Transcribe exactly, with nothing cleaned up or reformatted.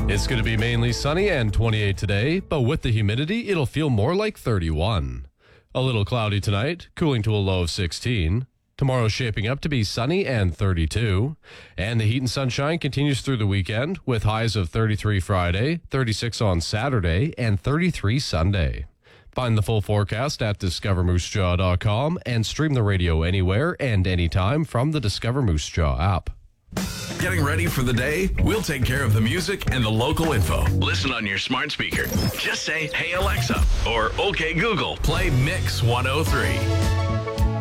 It's going to be mainly sunny and twenty-eight today, but with the humidity, it'll feel more like thirty-one. A little cloudy tonight, cooling to a low of sixteen. Tomorrow shaping up to be sunny and thirty-two. And the heat and sunshine continues through the weekend with highs of thirty-three Friday, thirty-six on Saturday, and thirty-three Sunday. Find the full forecast at discover moose jaw dot com and stream the radio anywhere and anytime from the Discover Moose Jaw app. Getting ready for the day? We'll take care of the music and the local info. Listen on your smart speaker. Just say, "Hey Alexa," or "Okay Google, play Mix one oh three."